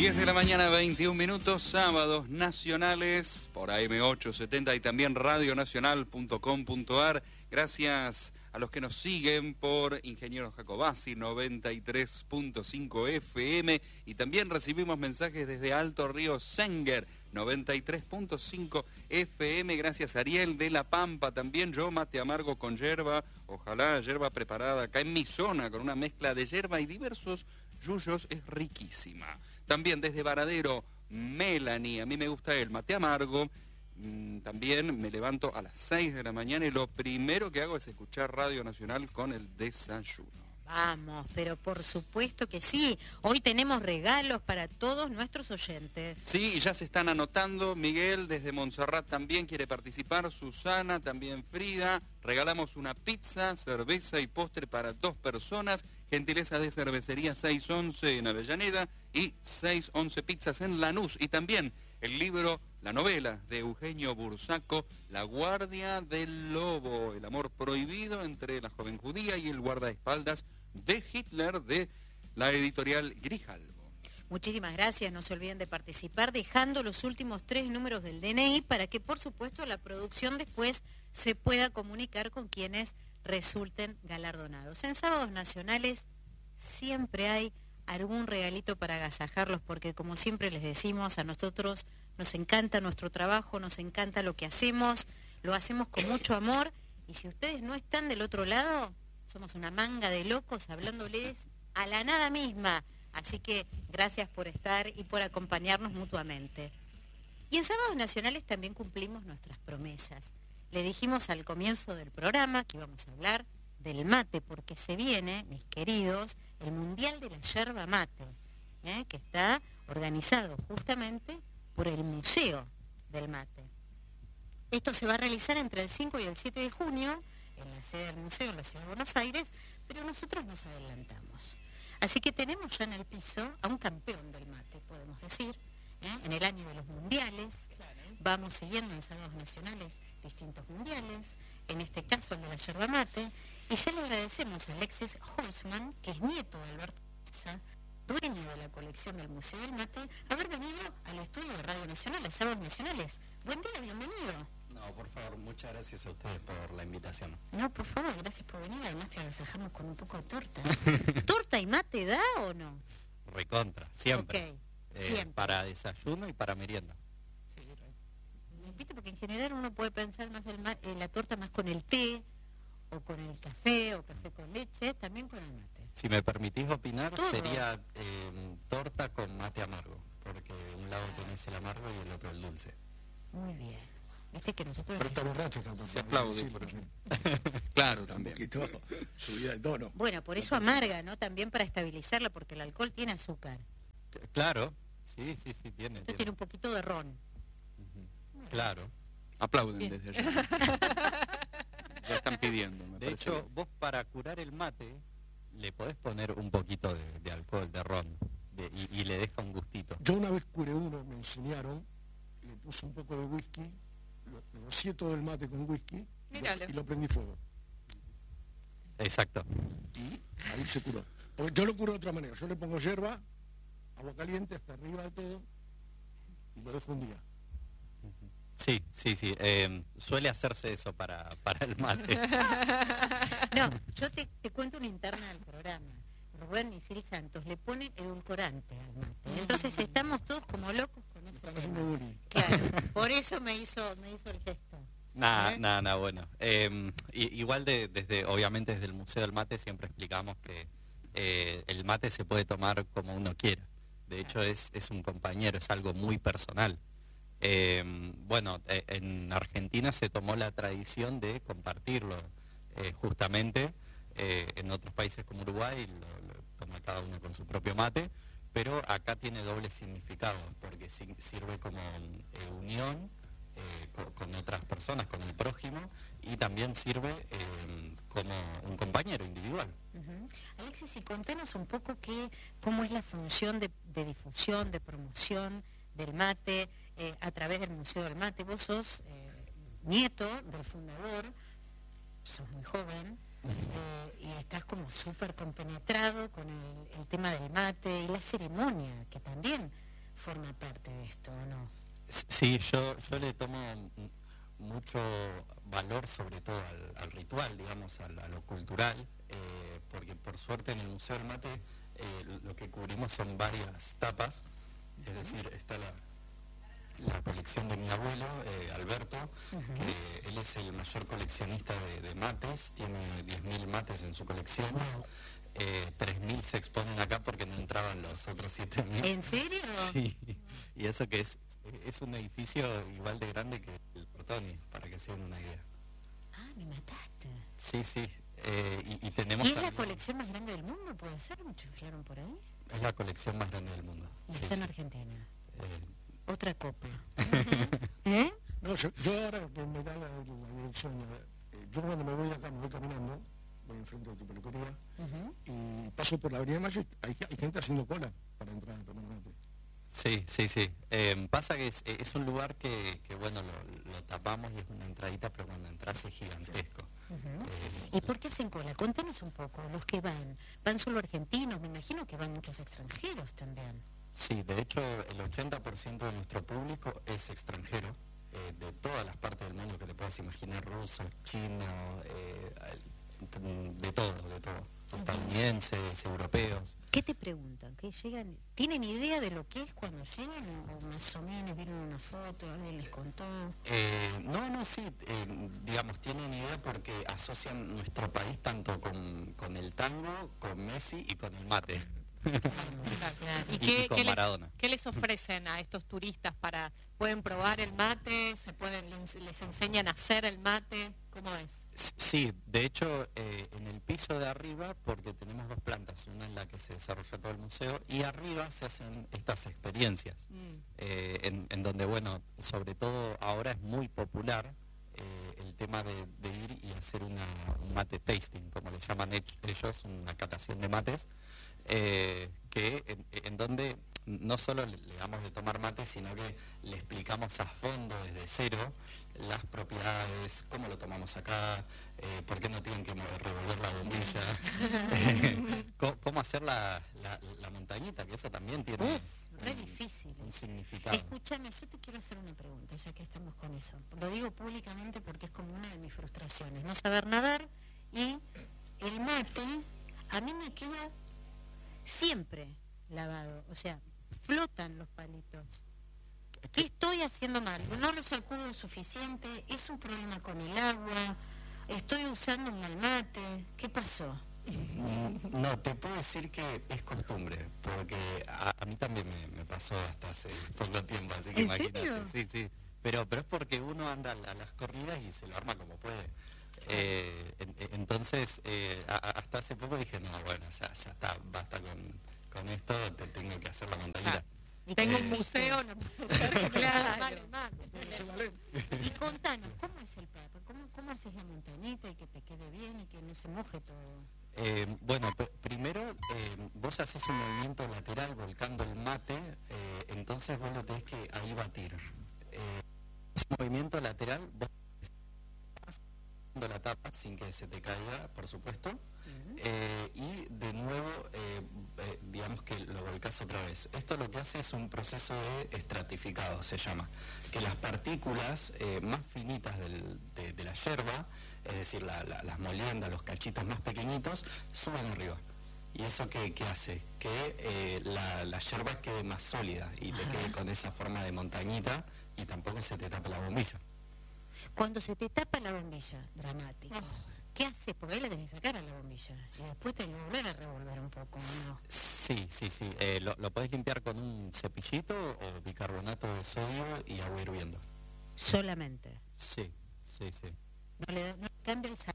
10 de la mañana, 21 minutos, sábados nacionales por AM870 y también radionacional.com.ar. Gracias a los que nos siguen por Ingeniero Jacobasi 93.5 FM y también recibimos mensajes desde Alto Río Senguer 93.5 FM. Gracias a Ariel de La Pampa también. Yo mate amargo con yerba, ojalá yerba preparada acá en mi zona con una mezcla de yerba y diversos yuyos, es riquísima. También desde Varadero, Melanie, a mí me gusta el mate amargo. También me levanto a las 6 de la mañana y lo primero que hago es escuchar Radio Nacional con el desayuno. Vamos, pero por supuesto que sí. Hoy tenemos regalos para todos nuestros oyentes. Sí, y ya se están anotando. Miguel desde Montserrat también quiere participar. Susana, también Frida. Regalamos una pizza, cerveza y postre para 2 personas. Gentileza de Cervecería 611 en Avellaneda y 611 Pizzas en Lanús. Y también el libro, la novela de Eugenio Bursaco, La Guardia del Lobo, el amor prohibido entre la joven judía y el guardaespaldas de Hitler, de la editorial Grijalbo. Muchísimas gracias, no se olviden de participar dejando los últimos 3 números del DNI para que por supuesto la producción después se pueda comunicar con quienes resulten galardonados. En Sábados Nacionales siempre hay algún regalito para agasajarlos porque como siempre les decimos, a nosotros nos encanta nuestro trabajo, nos encanta lo que hacemos, lo hacemos con mucho amor y si ustedes no están del otro lado, somos una manga de locos hablándoles a la nada misma. Así que gracias por estar y por acompañarnos mutuamente. Y en Sábados Nacionales también cumplimos nuestras promesas. Le dijimos al comienzo del programa que íbamos a hablar del mate, porque se viene, mis queridos, el Mundial de la Yerba Mate, que está organizado justamente por el Museo del Mate. Esto se va a realizar entre el 5 y el 7 de junio, en la sede del museo en la Ciudad de Buenos Aires, pero nosotros nos adelantamos. Así que tenemos ya en el piso a un campeón del mate, podemos decir, en el año de los mundiales. Vamos siguiendo en Sábados Nacionales distintos mundiales, en este caso el de la yerba mate, y ya le agradecemos a Alexis Holzman, que es nieto de Alberto Pizza, dueño de la colección del Museo del Mate, haber venido al estudio de Radio Nacional, a Sábados Nacionales. Buen día, bienvenido. No, por favor, muchas gracias a ustedes por la invitación. No, por favor, gracias por venir. Además te agasajamos con un poco de torta. ¿Torta y mate da o no? Recontra, siempre. Ok, siempre. Para desayuno y para merienda. Sí, ¿viste? Porque en general uno puede pensar más la torta más con el té, o con el café, o café con leche, también con el mate. Si me permitís opinar, ¿todo? sería torta con mate amargo, porque un lado tenés el amargo y el otro el dulce. Muy bien. Viste que nosotros... Pero está borracho esta torta. Se aplaude Sí, por eso. porque Claro, está un también. poquito subida de tono. Bueno, por eso amarga, ¿no? También para estabilizarla, porque el alcohol tiene azúcar. Claro, sí, tiene. Esto tiene un poquito de ron. Ujú. Claro. Aplauden Bien. desde allá. Ya están pidiendo, me De parece hecho, bien. vos para curar el mate le podés poner un poquito de alcohol, de ron, y le deja un gustito. Yo una vez curé uno, me enseñaron, le puse un poco de whisky, lo rocié todo el mate con whisky Míralo. y lo prendí fuego. Exacto. Y ahí se curó. Porque yo lo curo de otra manera. Yo le pongo yerba, agua caliente hasta arriba de todo y lo dejo un día. Sí. Suele hacerse eso para el mate. No, yo te cuento una interna del programa. Rubén Isil Santos le pone edulcorante al mate. Entonces estamos todos como locos con ese Están tema. haciendo bullying. Claro, por eso me hizo el gesto. Nada, bueno. Igual obviamente desde el Museo del Mate siempre explicamos que el mate se puede tomar como uno quiera. De hecho es un compañero, es algo muy personal. En Argentina se tomó la tradición de compartirlo justamente. En otros países como Uruguay lo toma cada uno con su propio mate, pero acá tiene doble significado porque sirve como unión con otras personas, con el prójimo, y también sirve como un compañero individual. Uh-huh. Alexis, y contanos un poco cómo es la función de difusión, de promoción del mate a través del Museo del Mate. Vos sos nieto del fundador, sos muy joven, y estás como súper compenetrado con el tema del mate y la ceremonia, que también forma parte de esto, ¿o no? Sí, yo le tomo mucho valor sobre todo al ritual, digamos, a lo cultural, porque por suerte en el Museo del Mate lo que cubrimos son varias tapas, es decir, está la colección de mi abuelo, Alberto, que él es el mayor coleccionista de mates, tiene 10.000 mates en su colección. 3.000 se exponen acá porque no entraban los otros 7.000. ¿En serio? Sí, y eso que es un edificio igual de grande que el Portoni, para que se den una idea. Ah, me mataste. Sí, sí, y tenemos... ¿Y es la también, colección más grande del mundo, puede ser? ¿Me chiflaron por ahí? es la colección más grande del mundo. Y Sí, está en sí. Argentina. Otra copa. No, yo ahora que me da la dirección, yo cuando me voy acá, me voy caminando, voy enfrente de tu peluquería, y paso por la Avenida Mayo y hay gente haciendo cola para entrar a tomar mate. Sí, sí, sí. Pasa que es un lugar que bueno, lo tapamos y es una entradita, pero cuando entras es gigantesco. ¿Y por qué hacen cola? Contanos un poco, los que van solo argentinos, me imagino que van muchos extranjeros también. Sí, de hecho el 80% de nuestro público es extranjero, de todas las partes del mundo que te puedas imaginar, ruso, chino, de todo, estadounidenses, europeos. ¿Qué te preguntan? ¿Qué llegan? ¿Tienen idea de lo que es cuando llegan o más o menos vieron una foto, alguien les contó? No, sí, digamos, tienen idea porque asocian nuestro país tanto con el tango, con Messi y con el mate. Claro. Y con Maradona. ¿Qué les ofrecen a estos turistas pueden probar el mate, les enseñan a hacer el mate? ¿Cómo es? Sí, de hecho en el piso de arriba, porque tenemos dos plantas, una en la que se desarrolla todo el museo y arriba se hacen estas experiencias, en donde, bueno, sobre todo ahora es muy popular el tema de ir y hacer un mate tasting, como le llaman ellos, una catación de mates, en donde no solo le damos de tomar mate, sino que le explicamos a fondo, desde cero, las propiedades, cómo lo tomamos acá, por qué no tienen que revolver la bombilla, cómo hacer la montañita, que eso también tiene re difícil. un significado. Escúchame, yo te quiero hacer una pregunta, ya que estamos con eso. Lo digo públicamente porque es como una de mis frustraciones, no saber nadar, y el mate a mí me queda siempre lavado, o sea, flotan los palitos. ¿Qué estoy haciendo mal? No lo sacudo suficiente, es un problema con el agua, estoy usando un mal mate, ¿qué pasó? No, te puedo decir que es costumbre, porque a mí también me pasó hasta hace poco tiempo, así que ¿En imagínate. serio? Sí, sí, pero es porque uno anda a las corridas y se lo arma como puede. Entonces, hasta hace poco dije, no, bueno, ya está, basta con esto, te tengo que hacer la montañita. Y Tengo un ¿qué museo, hiciste? no puedo hacer Claro. mal el mate. Y contanos, ¿cómo es el plato? ¿Cómo haces la montañita y que te quede bien y que no se moje todo? Bueno, primero vos haces un movimiento lateral volcando el mate, entonces vos lo tenés que ahí batir. Ese movimiento lateral, vos la tapa sin que se te caiga, por supuesto, y de nuevo digamos que lo volcás otra vez. Esto lo que hace es un proceso de estratificado, se llama, que las partículas más finitas de la yerba, es decir, las moliendas, los cachitos más pequeñitos, suben arriba. ¿Y eso qué hace? Que la yerba quede más sólida y te quede con esa forma de montañita y tampoco se te tapa la bombilla. Cuando se te tapa la bombilla, dramático, ¿qué haces? Porque ahí la tenés que sacar a la bombilla y después tenés que volver a revolver un poco, ¿no? Sí. Lo podés limpiar con un cepillito o bicarbonato de sodio y agua hirviendo. Solamente. Sí. No le cambia el sabor.